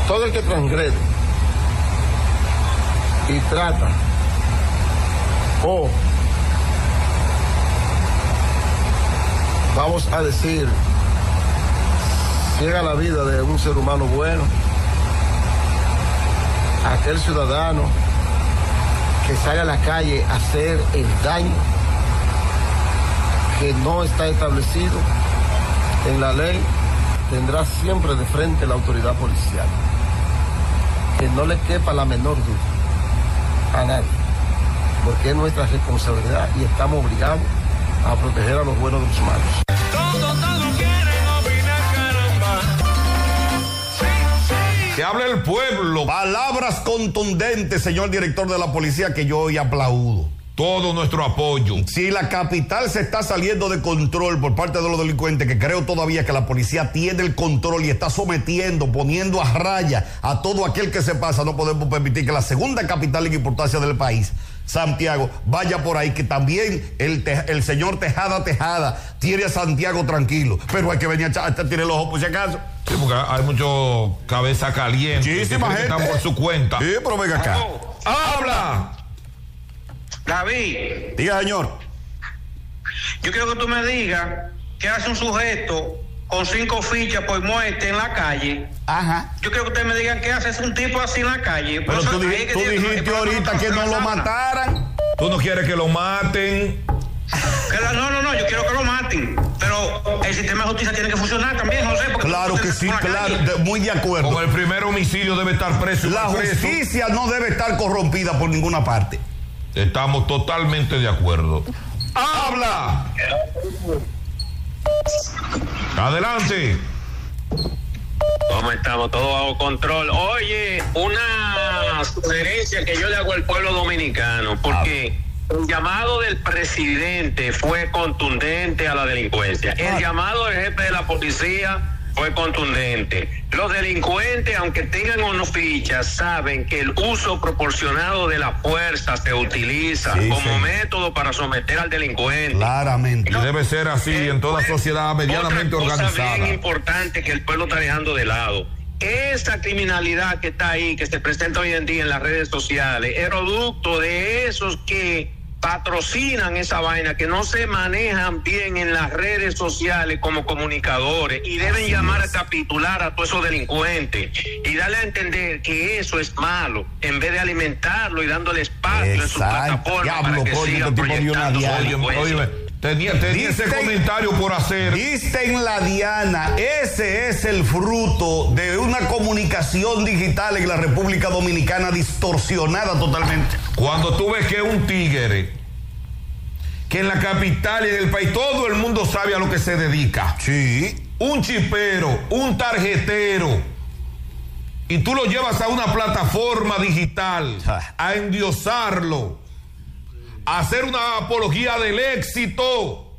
Todo el que transgrede y trata o vamos a decir ciega la vida de un ser humano bueno, aquel ciudadano que sale a la calle a hacer el daño que no está establecido en la ley, tendrá siempre de frente la autoridad policial. Que no le quepa la menor duda a nadie, porque es nuestra responsabilidad y estamos obligados a proteger a los buenos de los malos. Todos quieren opinar, caramba. Sí. Que hable el pueblo. Palabras contundentes, señor director de la policía, que yo hoy aplaudo. Todo nuestro apoyo. Si la capital se está saliendo de control por parte de los delincuentes, que creo todavía que la policía tiene el control y está sometiendo, poniendo a raya a todo aquel que se pasa, no podemos permitir que la segunda capital en importancia del país, Santiago, vaya por ahí, que también el señor Tejada tiene a Santiago tranquilo, pero hay que venir a tirar el ojo por si acaso. Sí, porque hay mucho cabeza caliente. Muchísima gente. Que están por su cuenta. Sí, pero venga acá. ¡Habla! David. Diga, señor. Yo quiero que tú me digas qué hace un sujeto con 5 fichas por muerte en la calle. Ajá. Yo quiero que ustedes me digan qué hace un tipo así en la calle. Pero tú dijiste ahorita que no lo mataran. Tú no quieres que lo maten. No, yo quiero que lo maten. Pero el sistema de justicia tiene que funcionar también, José. Claro que sí, claro, muy de acuerdo. Como el primer homicidio debe estar preso. La justicia no debe estar corrompida por ninguna parte. Estamos totalmente de acuerdo. ¡Habla! Adelante. ¿Cómo estamos? Todo bajo control. Oye, una sugerencia que yo le hago al pueblo dominicano, porque el llamado del presidente fue contundente a la delincuencia. El llamado del jefe de la policía fue contundente. Los delincuentes, aunque tengan o no fichas, saben que el uso proporcionado de la fuerza se utiliza como método para someter al delincuente. Claramente. Y debe ser así en toda sociedad medianamente organizada. Otra cosa bien importante que el pueblo está dejando de lado. Esa criminalidad que está ahí, que se presenta hoy en día en las redes sociales, es producto de esos que patrocinan esa vaina, que no se manejan bien en las redes sociales como comunicadores y deben llamar a capitular a todos esos delincuentes y darle a entender que eso es malo, en vez de alimentarlo y dándole espacio en su plataforma para que sigan proyectando su delincuencia. Tenía ese comentario por hacer. Diste en la diana. Ese es el fruto de una comunicación digital en la República Dominicana distorsionada totalmente. Cuando tú ves que un tigre, que en la capital y en el país todo el mundo sabe a lo que se dedica. Sí. Un chipero, un tarjetero, y tú lo llevas a una plataforma digital a endiosarlo, a hacer una apología del éxito,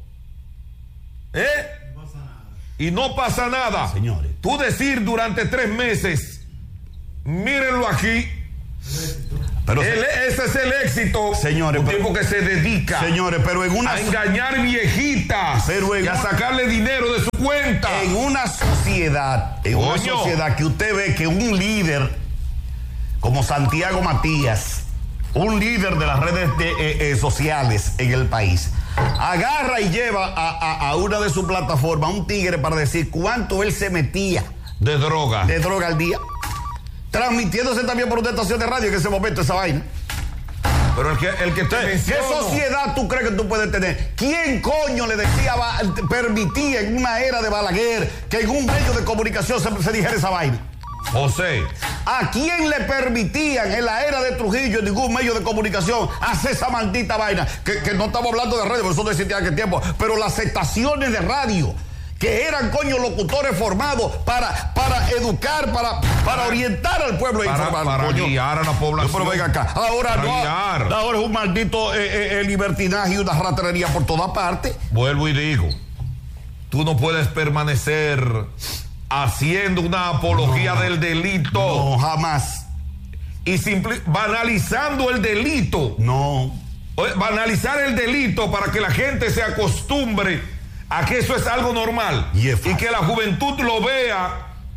No pasa nada. Y no pasa nada. Señores. Tú decir durante 3 meses, mírenlo aquí. Pero ese es el éxito. Señores, un tipo que se dedica, señores, pero en una a engañar viejitas, y a sacarle dinero de su cuenta. En una sociedad, que usted ve que un líder como Santiago Matías, un líder de las redes sociales en el país, agarra y lleva a una de sus plataformas a un tigre para decir cuánto él se metía de droga al día, transmitiéndose también por una estación de radio en ese momento esa vaina. Pero el que te ¿Qué sociedad tú crees que tú puedes tener? ¿Quién coño le permitía en una era de Balaguer que en un medio de comunicación se dijera esa vaina? José, ¿a quién le permitían en la era de Trujillo en ningún medio de comunicación hacer esa maldita vaina? Que no estamos hablando de radio, porque eso no existía en aquel tiempo, pero las estaciones de radio, que eran locutores formados para educar, para orientar al pueblo, para guiar a la población. Pero venga acá, ahora es un maldito libertinaje y una ratería por toda parte. Vuelvo y digo, tú no puedes permanecer haciendo una apología del delito. No, jamás. Y banalizando el delito. No. Banalizar el delito para que la gente se acostumbre a que eso es algo normal. Y que la juventud lo vea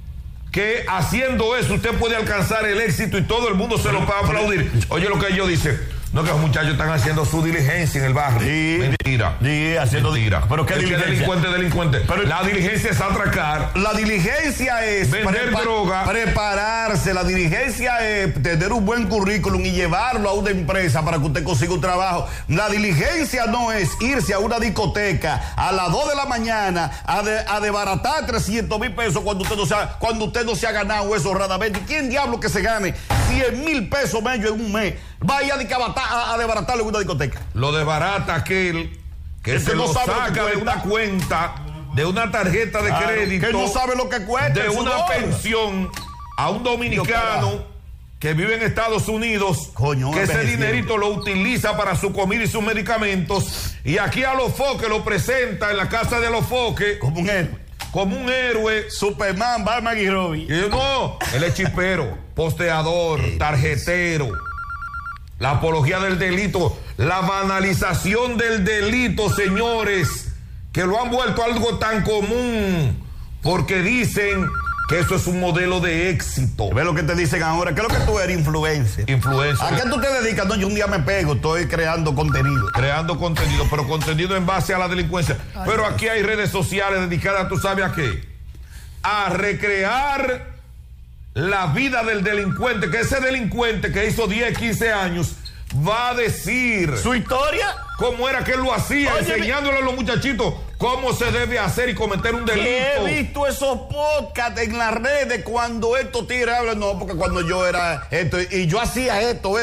que haciendo eso usted puede alcanzar el éxito y todo el mundo se lo puede aplaudir. Oye lo que ellos dicen. No, que los muchachos están haciendo su diligencia en el barrio. Sí. Mentira. Sí, haciendo mentira. ¿Pero qué diligencia? Delincuente. Pero la diligencia es atracar. La diligencia es vender droga. Prepararse. La diligencia es tener un buen currículum y llevarlo a una empresa para que usted consiga un trabajo. La diligencia no es irse a una discoteca a las 2 de la mañana a desbaratar 300,000 pesos cuando usted no se ha ganado eso honradamente. ¿Quién diablo que se gane 100,000 pesos medio en un mes? Vaya a desbaratarlo en una discoteca. Lo desbarata aquel que se lo saca de una cuenta, de una tarjeta de crédito, que no sabe lo que cuesta, de una pensión a un dominicano que vive en Estados Unidos, que ese dinerito lo utiliza para su comida y sus medicamentos, y aquí a los foques lo presenta en la casa de los foques como un héroe. Superman, Batman y Robin. Y no, él es chipero, posteador, tarjetero. La apología del delito, la banalización del delito, señores, que lo han vuelto algo tan común, porque dicen que eso es un modelo de éxito. ¿Ves lo que te dicen ahora? ¿Qué es lo que tú eres? Influencer. ¿A qué tú te dedicas? No, yo un día me pego, estoy creando contenido. Pero contenido en base a la delincuencia. Pero aquí hay redes sociales dedicadas, ¿tú sabes a qué? A recrear la vida del delincuente, que ese delincuente que hizo 10, 15 años va a decir su historia, cómo era que él lo hacía. Oye, enseñándole a los muchachitos cómo se debe hacer y cometer un delito. He visto esos podcasts en las redes cuando estos tigres hablan, no, porque cuando yo era esto y yo hacía esto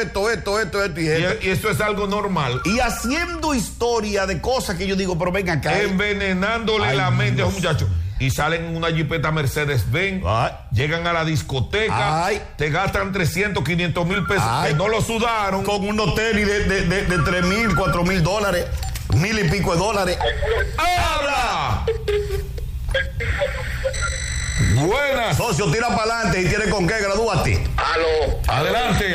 y eso es algo normal. Y haciendo historia de cosas que yo digo, pero vengan acá. Envenenándole la mente a los muchachos. Y salen en una jipeta Mercedes-Benz, llegan a la discoteca, te gastan 300, 500 mil pesos, que no lo sudaron. Con unos tenis de 3,000, 4,000 dólares, 1,000 y pico de dólares. ¡Habla! Buenas. Socio, tira para adelante y tiene con qué, gradúate. Aló. Adelante.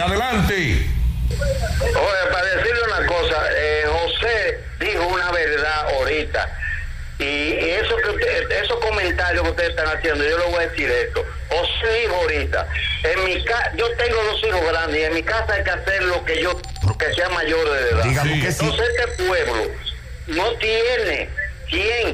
Oye, para decirle una cosa, José dijo una verdad ahorita. Y esos comentarios que ustedes están haciendo, yo les voy a decir esto. José dijo ahorita, yo tengo 2 hijos grandes y en mi casa hay que hacer lo que sea mayor de edad. Dígame que entonces este pueblo no tiene quien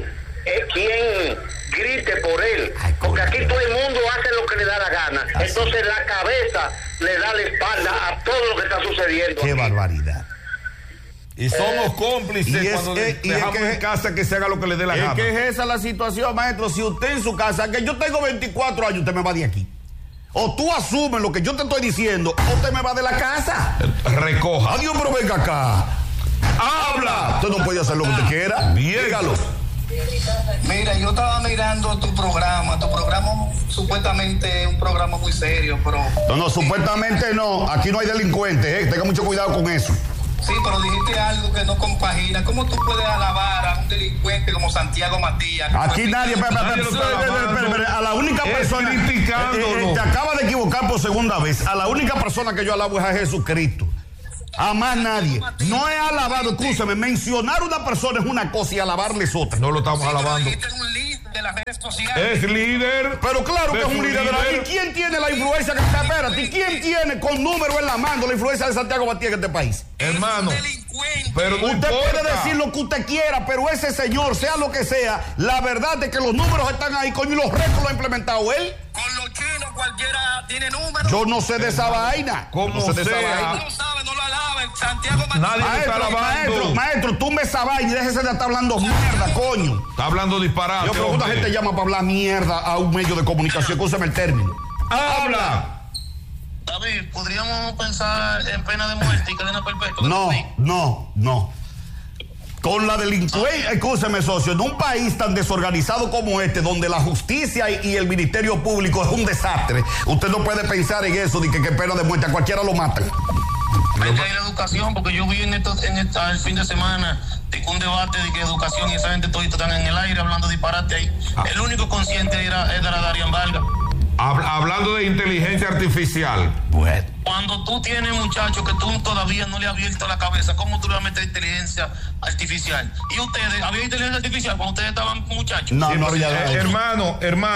grite por él, porque aquí todo el mundo hace lo que le da la gana. Entonces la cabeza le da la espalda a todo lo que está sucediendo. ¡Qué barbaridad! Y somos cómplices cuando dejamos en casa que se haga lo que le dé la gana. Es que es esa la situación, maestro. Si usted en su casa, que yo tengo 24 años, usted me va de aquí. O tú asumes lo que yo te estoy diciendo, o usted me va de la casa. Recoja. Adiós, pero venga acá. ¡Habla! Usted no puede hacer lo que usted quiera. Dígalo. Mira, yo estaba mirando tu programa supuestamente es un programa muy serio, pero... No, supuestamente no. Aquí no hay delincuentes, tenga mucho cuidado con eso. Sí, pero dijiste algo que no compagina. ¿Cómo tú puedes alabar a un delincuente como Santiago Matías? Aquí nadie a la única persona te acaba de equivocar por segunda vez. A la única persona que yo alabo es a Jesucristo. A más nadie. No he alabado, escúchame, mencionar una persona es una cosa y alabarle es otra. No lo estamos alabando. Este es un líder de las redes sociales. Es líder. Pero claro que es un líder de la... ¿Y quién tiene la influencia que está? Espérate, ¿y quién tiene con número en la mano la influencia de Santiago Matías en este país? Hermano, pero no usted importa. puede decir lo que usted quiera, pero ese señor, sea lo que sea, la verdad es que los números están ahí, coño, y los récords lo ha implementado él. Con los chinos cualquiera tiene números. Yo no sé de esa vaina. Como no sé de esa vaina. No lo sabe, no lo alaben. Santiago Matías. Nadie lo está alabando. Maestro, tumbe esa vaina y déjese de estar hablando mierda, coño. Está hablando disparate. Yo creo que una gente llama para hablar mierda a un medio de comunicación, escúchame el término. ¡Habla! David, ¿podríamos pensar en pena de muerte y cadena perpetua? No. Con la delincuencia, escúcheme, socio, en un país tan desorganizado como este, donde la justicia y el Ministerio Público es un desastre, usted no puede pensar en eso, de que pena de muerte, a cualquiera lo matan. Hay que ir a educación, porque yo vi el fin de semana un debate de que educación y esa gente todito están en el aire hablando disparate ahí. El único consciente era Darian Vargas. Hablando de inteligencia artificial. Bueno. Cuando tú tienes muchachos que tú todavía no le has abierto la cabeza, ¿cómo tú le vas a meter inteligencia artificial? ¿Y ustedes, había inteligencia artificial cuando ustedes estaban muchachos? No había. Hermano,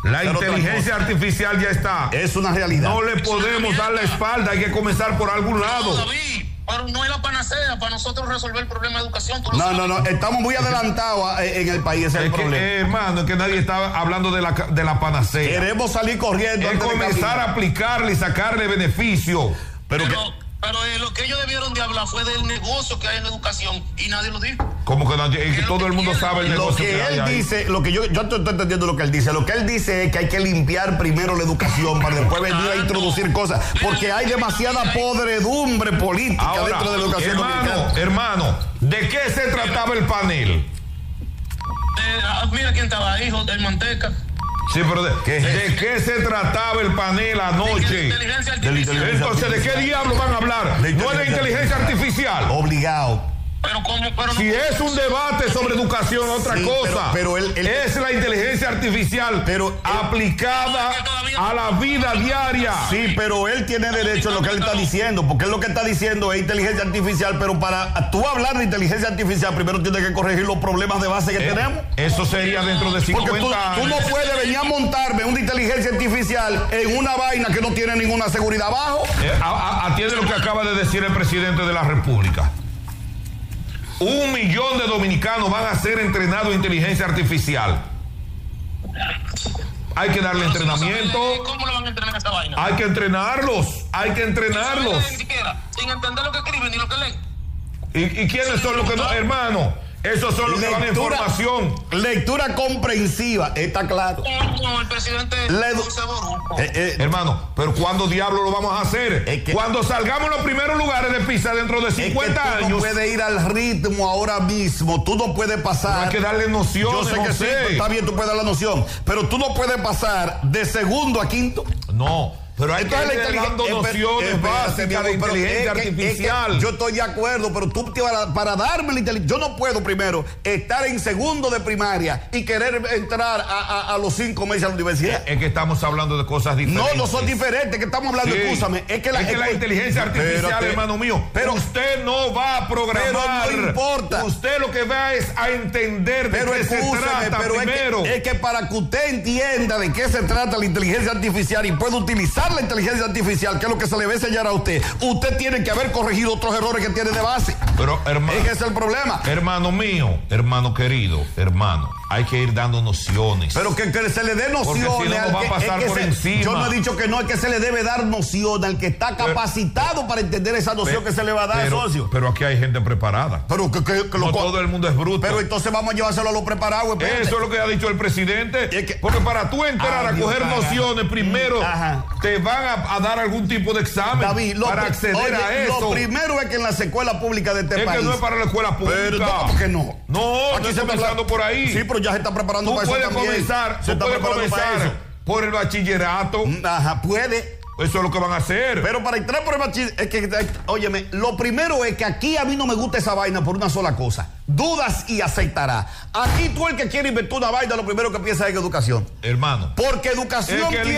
La inteligencia artificial ya está. Es una realidad. No le podemos dar la espalda, hay que comenzar por algún lado. David, pero no es la panacea para nosotros resolver el problema de educación. No, estamos muy adelantados en el país, ese es el problema. Hermano, es que nadie está hablando de la panacea. Queremos salir corriendo. Es comenzar a aplicarle y sacarle beneficio. Pero lo que ellos debieron de hablar fue del negocio que hay en la educación y nadie lo dijo. Como que, que todo el mundo sabe el negocio que él dice, lo que yo estoy entendiendo lo que él dice. Lo que él dice es que hay que limpiar primero la educación para después venir a introducir cosas, porque hay demasiada podredumbre política ahora, dentro de la educación dominicana. Hermano, ¿de qué se trataba el panel? Mira quién estaba ahí, el Manteca. Sí, pero ¿de qué se trataba el panel anoche? Inteligencia artificial. Entonces, ¿de qué diablos van a hablar? No es de inteligencia artificial. Obligado. Pero si es un debate sobre educación, otra cosa. Pero es la inteligencia artificial aplicada a la vida diaria. Sí, pero él tiene derecho a lo que él está diciendo, porque él lo que está diciendo es inteligencia artificial, pero para tú hablar de inteligencia artificial, primero tienes que corregir los problemas de base que tenemos. Eso sería dentro de 50 porque tú no puedes venir a montarme una inteligencia artificial en una vaina que no tiene ninguna seguridad abajo. Atiende lo que acaba de decir el presidente de la República. 1 millón de dominicanos van a ser entrenados en inteligencia artificial. Hay que darle entrenamiento. ¿Cómo lo van a entrenar esa vaina? Hay que entrenarlos. Ni siquiera, sin entender lo que escriben ni lo que leen. ¿Y quiénes son los que no, hermano? Esos son los que dan información. Lectura comprensiva, está claro. No, el presidente hermano, pero ¿cuándo diablo lo vamos a hacer? Cuando salgamos en los primeros lugares de PISA dentro de 50 años. No puedes ir al ritmo ahora mismo. Tú no puedes pasar. Pero hay que darle noción. Yo sé que sí, está bien, tú puedes dar la noción. Pero tú no puedes pasar de segundo a quinto. No. Pero hay que ir dando nociones básicas de inteligencia artificial. Yo estoy de acuerdo, pero tú para darme la inteligencia, yo no puedo primero estar en segundo de primaria y querer entrar a los 5 meses a la universidad. Es que estamos hablando de cosas diferentes. No son diferentes, que estamos hablando, escúchame. Es que la inteligencia artificial, hermano mío, pero usted no va a programar. Pero no importa. Usted lo que va es a entender de qué se trata primero. Es que para que usted entienda de qué se trata la inteligencia artificial y pueda utilizar la inteligencia artificial, que es lo que se le va a enseñar a usted tiene que haber corregido otros errores que tiene de base. Pero, hermano, ese es el problema. Hermano mío, hermano querido, hermano, hay que ir dando nociones. Pero que se le dé nociones. Porque si no, va a pasar por encima. Yo no he dicho que no, es que se le debe dar noción al que está capacitado para entender esa noción que se le va a dar, socio. Pero aquí hay gente preparada. Pero no todo el mundo es bruto. Pero entonces vamos a llevárselo a los preparados. Eso es lo que ha dicho el presidente. Porque para tú entrar a coger nociones, primero te van a dar algún tipo de examen, David, para acceder a eso. Lo primero es que en las escuelas públicas de este país. Es que no es para la escuela pública. Pero no, ¿por qué no? No, aquí se está empezando por ahí. Sí, pero ya se está preparando para eso también. Se está preparando para eso. Por el bachillerato. Puede. Eso es lo que van a hacer. Pero para entrar por el bachillerato, es que, óyeme, lo primero es que aquí a mí no me gusta esa vaina por una sola cosa. Dudas y aceptará. Aquí tú el que quiere inventar una vaina, lo primero que piensa es educación. Hermano. Porque educación tiene.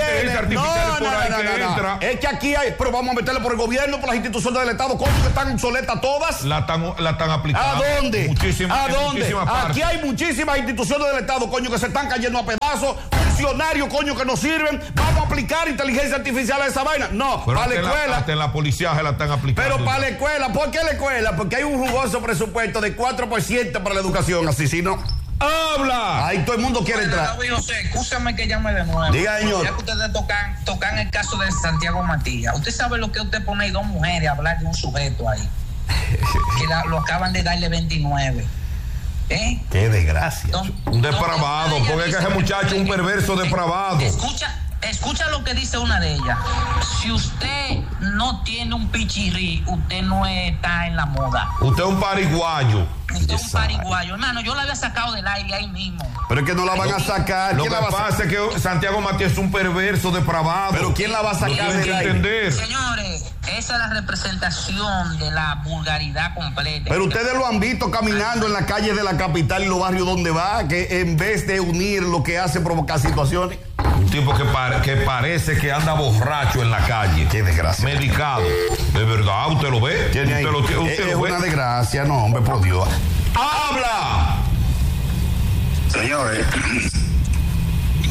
Es que aquí hay, pero vamos a meterle por el gobierno, por las instituciones del Estado, ¿cómo que están obsoletas todas? La están aplicando. ¿A dónde? ¿A dónde? Aquí hay muchísimas instituciones del Estado, coño, que se están cayendo a pedazos, funcionarios, coño, que no sirven. Vamos a aplicar inteligencia artificial a esa vaina. No, pero para la escuela. Hasta en la policía se la están aplicando. Pero para la escuela, ¿por qué la escuela? Porque hay un jugoso presupuesto de 4% para la educación, así si no. ¡Habla! Ahí todo el mundo quiere entrar. No, José, escúchame que llame de nuevo. Diga, señor. Ya que ustedes tocan el caso de Santiago Matías. ¿Usted sabe lo que usted pone ahí, 2 mujeres a hablar de un sujeto ahí? Que lo acaban de darle 29. Qué desgracia. Un depravado, porque es que ese muchacho es un perverso depravado. Escucha lo que dice una de ellas. Si usted no tiene un pichirrí, usted no está en la moda. Usted es un pariguayo. Usted es un pariguayo. Hermano, yo la había sacado del aire ahí mismo. Pero es que no la van a sacar. Lo que pasa es que Santiago Matías es un perverso depravado. Pero ¿quién la va a sacar del aire? Señores, esa es la representación de la vulgaridad completa. Pero ustedes lo han visto caminando en las calles de la capital y los barrios donde va, que en vez de unir lo que hace provocar situaciones. Un tipo que parece que anda borracho en la calle. Qué desgracia. Medicado. De verdad, ¿usted lo ve? Usted es una desgracia, no, hombre, por Dios. ¡Habla! Señores,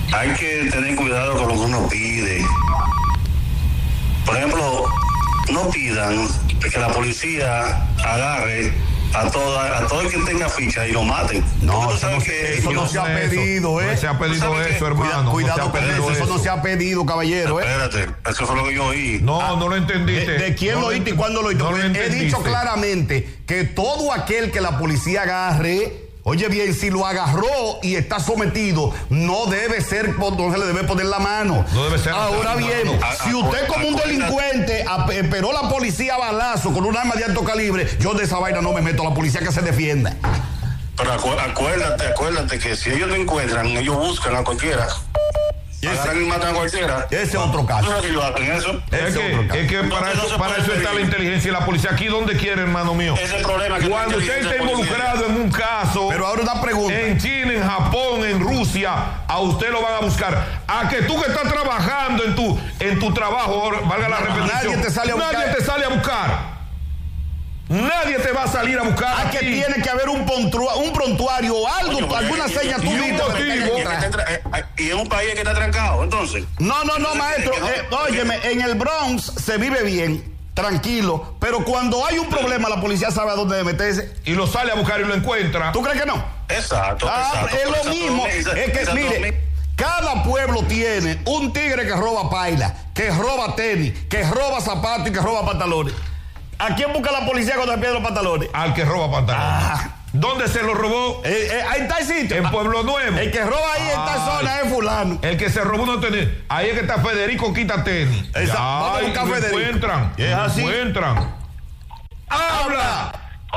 hay que tener cuidado con lo que uno pide. Por ejemplo, no pidan que la policía agarre a todo el que tenga ficha y lo maten. No, eso no se ha pedido, ¿eh? No se ha pedido eso, hermano. Cuidado con eso no se ha pedido, caballero, ¿eh? Espérate, eso fue lo que yo oí. No lo entendiste. ¿De quién lo oíste y cuándo lo oíste? No lo He entendiste. dicho claramente que todo aquel que la policía agarre, oye bien, si lo agarró y está sometido, no debe ser, no se le debe poner la mano. No debe ser. Ahora bien, si usted como un delincuente esperó la policía a balazo con un arma de alto calibre, yo de esa vaina no me meto, a la policía que se defienda. Pero acuérdate que si ellos no encuentran, ellos buscan a cualquiera. Agarran y matan a cualquiera. Ese es otro caso. ¿No es que ellos hacen eso? Es que para eso está la inteligencia y la policía. Aquí donde quiere, hermano mío. Ese es el problema. Que cuando usted está involucrado en un caso, pero ahora una pregunta, en China, en Japón, en Rusia, a usted lo van a buscar. A que tú que estás trabajando en tu trabajo, valga la repetición, nadie te sale a buscar. Nadie te sale a buscar. Nadie te va a salir a buscar. Que tiene que haber un prontuario o algo, Oye, alguna seña tú y en un país que está trancado, entonces. No, maestro. Óyeme, en el Bronx se vive bien, tranquilo, pero cuando hay un problema la policía sabe a dónde meterse. Y lo sale a buscar y lo encuentra. ¿Tú crees que no? Exacto. Es lo mismo. Es que, mire, cada pueblo tiene un tigre que roba paila, que roba tenis, que roba zapatos y que roba pantalones. ¿A quién busca la policía cuando se pierden los pantalones? Al que roba pantalones. ¿Dónde se lo robó? Ahí está el sitio. En Pueblo Nuevo. El que roba ahí en esta zona es fulano. El que se robó unos tenis. Ahí es que está Federico Quita Tenis. Vamos a buscar lo Federico. Encuentran. Es así. Encuentran. ¡Habla!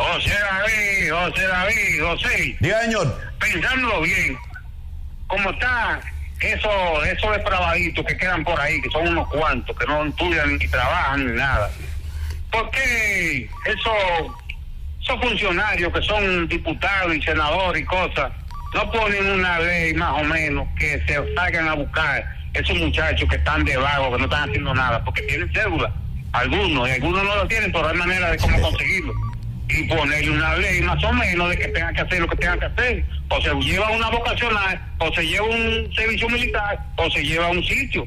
José. Diga, señor. Pensándolo bien, como está esos depravaditos que quedan por ahí, que son unos cuantos, que no estudian ni trabajan ni nada. ¿Por qué esos funcionarios que son diputados y senadores y cosas no ponen una ley más o menos que se salgan a buscar esos muchachos que están de vago, que no están haciendo nada, porque tienen cédula, algunos, y algunos no lo tienen, pero hay manera de cómo conseguirlo? Y ponerle una ley más o menos de que tengan que hacer lo que tengan que hacer, o se lleva una vocacional, o se lleva un servicio militar, o se lleva a un sitio.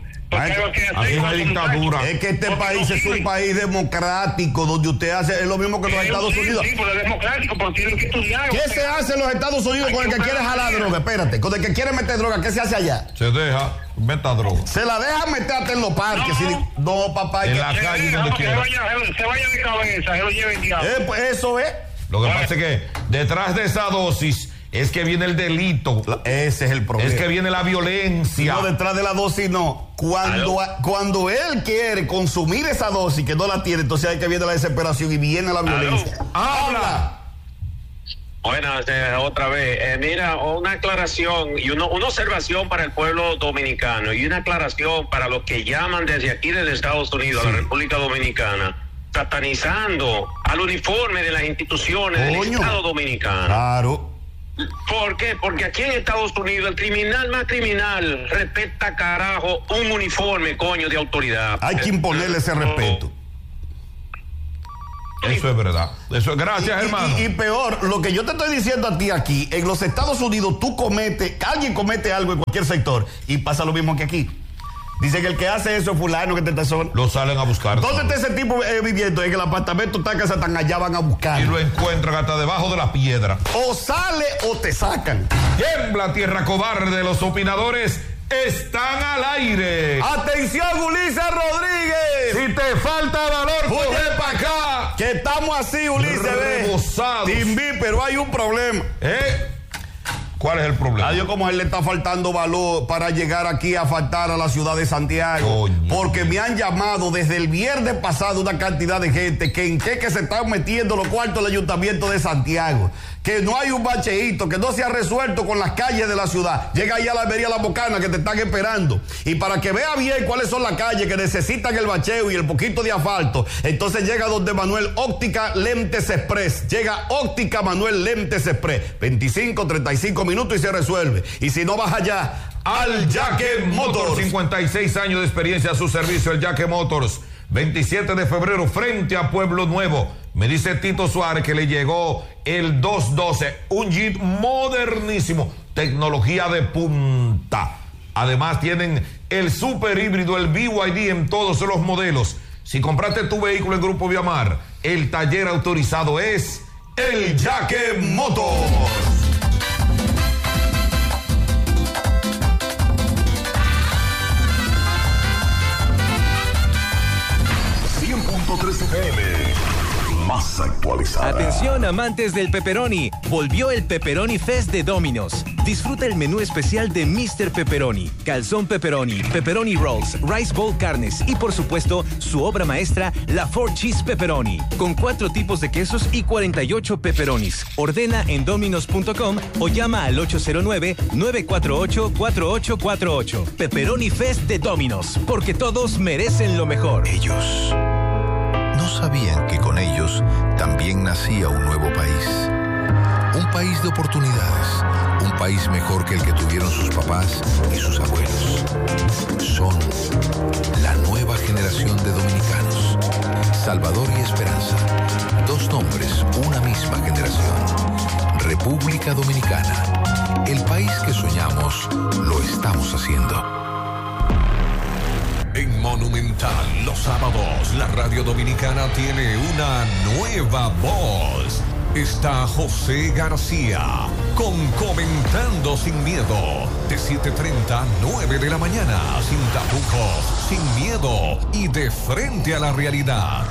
Es que este país es un país democrático donde usted hace es lo mismo que los Estados Unidos. Sí, pero es democrático, pero tienen que estudiar. ¿Qué se hace en los Estados Unidos con el que quiere jalar droga? Espérate, con el que quiere meter droga, ¿qué se hace allá? Se deja, meta droga. Se la deja meter hasta en los parques. No, papá. En la calle donde quiera. Se vaya de cabeza, se lo lleve el diablo. Pues eso es. Lo que pasa es que detrás de esa dosis es que viene el delito. Ese es el problema. Es que viene la violencia. No, detrás de la dosis no. Cuando él quiere consumir esa dosis que no la tiene, entonces hay que viene la desesperación y viene la violencia. ¡Habla! Buenas, otra vez. Mira, una aclaración y una observación para el pueblo dominicano y una aclaración para los que llaman desde aquí, desde Estados Unidos, a la República Dominicana, satanizando al uniforme de las instituciones del Estado Dominicano. Claro. ¿Por qué? Porque aquí en Estados Unidos el criminal más criminal respeta, carajo, un uniforme, coño, de autoridad. Hay que imponerle ese respeto. Eso es verdad. Eso es, gracias, hermano. Y peor, lo que yo te estoy diciendo a ti aquí, en los Estados Unidos alguien comete algo en cualquier sector y pasa lo mismo que aquí. Dice que el que hace eso es fulano que te está solo. Lo salen a buscar. ¿Dónde está ese tipo viviendo? En el apartamento está que están allá, van a buscar. Y lo encuentran hasta debajo de la piedra. O sale o te sacan. Tiembla, tierra cobarde. Los opinadores están al aire. ¡Atención, Ulises Rodríguez! Si te falta valor, coge para acá. Que estamos así, Ulises. Rebosados. Timbi, pero hay un problema. ¿Cuál es el problema? Adiós, como a él le está faltando valor para llegar aquí a faltar a la ciudad de Santiago. Coño. Porque me han llamado desde el viernes pasado una cantidad de gente que se están metiendo los cuartos del ayuntamiento de Santiago. Que no hay un bacheíto, que no se ha resuelto con las calles de la ciudad. Llega ahí a la Almería La Bocana que te están esperando. Y para que vea bien cuáles son las calles que necesitan el bacheo y el poquito de asfalto, entonces llega donde Manuel Óptica Lentes Express. Llega Óptica Manuel Lentes Express. 25, 35 minutos y se resuelve. Y si no vas allá, al Yaque Motors. 56 años de experiencia a su servicio, el Yaque Motors. 27 de febrero frente a Pueblo Nuevo. Me dice Tito Suárez que le llegó el 212, un Jeep modernísimo, tecnología de punta. Además tienen el super híbrido, el BYD en todos los modelos. Si compraste tu vehículo en Grupo Viamar, el taller autorizado es El Yaque Motors. Más actualizada. Atención, amantes del pepperoni. Volvió el Pepperoni Fest de Domino's. Disfruta el menú especial de Mr. Pepperoni, calzón pepperoni, pepperoni rolls, rice bowl carnes y por supuesto su obra maestra, la 4-Cheese Pepperoni, con 4 tipos de quesos y 48 pepperonis. Ordena en dominos.com o llama al 809-948-4848. Pepperoni Fest de Domino's, porque todos merecen lo mejor. Ellos no sabían que con ellos también nacía un nuevo país. Un país de oportunidades. Un país mejor que el que tuvieron sus papás y sus abuelos. Son la nueva generación de dominicanos. Salvador y Esperanza. 2 nombres, una misma generación. República Dominicana. El país que soñamos, lo estamos haciendo. En Monumental, los sábados, la radio dominicana tiene una nueva voz. Está José García con Comentando Sin Miedo, de 7:30 a 9 de la mañana, sin tapujos, sin miedo y de frente a la realidad.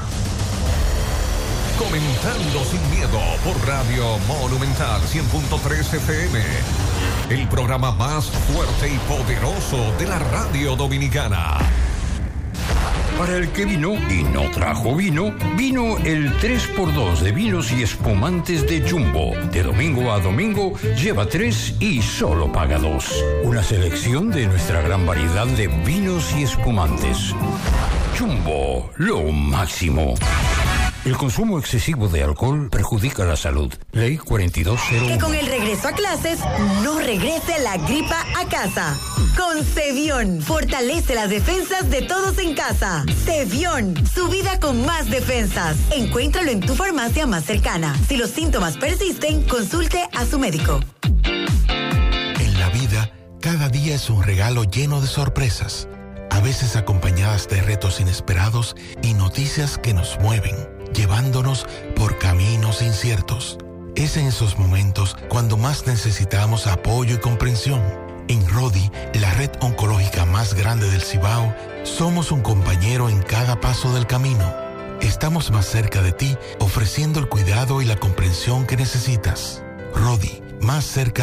Comentando Sin Miedo por Radio Monumental 100.3 FM. El programa más fuerte y poderoso de la radio dominicana. Para el que vino y no trajo vino, vino el 3x2 de vinos y espumantes de Jumbo. De domingo a domingo, lleva 3 y solo paga 2. Una selección de nuestra gran variedad de vinos y espumantes. Jumbo, lo máximo. El consumo excesivo de alcohol perjudica la salud. Ley 4201. Que con el regreso a clases no regrese la gripa a casa. Con Cevión, fortalece las defensas de todos en casa. Cevión, su vida con más defensas. Encuéntralo en tu farmacia más cercana. Si los síntomas persisten, consulte a su médico. En la vida, cada día es un regalo lleno de sorpresas. A veces acompañadas de retos inesperados y noticias que nos mueven, llevándonos por caminos inciertos. Es en esos momentos cuando más necesitamos apoyo y comprensión. En Rodi, la red oncológica más grande del Cibao, somos un compañero en cada paso del camino. Estamos más cerca de ti, ofreciendo el cuidado y la comprensión que necesitas. Rodi, más cerca